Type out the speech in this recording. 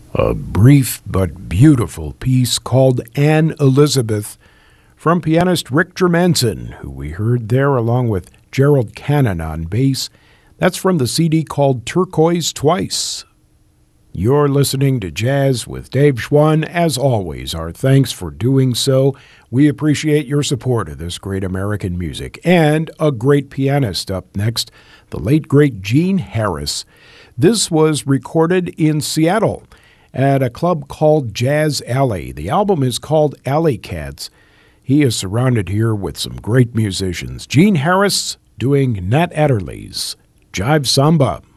A brief but beautiful piece called Anne Elizabeth from pianist Rick Germanson, who we heard there along with Gerald Cannon on bass. That's from the CD called Turquoise Twice. You're listening to Jazz with Dave Schwann. As always, our thanks for doing so. We appreciate your support of this great American music. And a great pianist up next, the late, great Gene Harris. This was recorded in Seattle at a club called Jazz Alley. The album is called Alley Cats. He is surrounded here with some great musicians. Gene Harris doing Nat Adderley's Jive Samba.